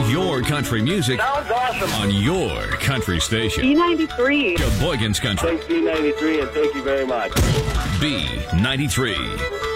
Your country music Sounds awesome. on your country station. B93. Sheboygan's Country. Thanks, B93, and thank you very much. B93.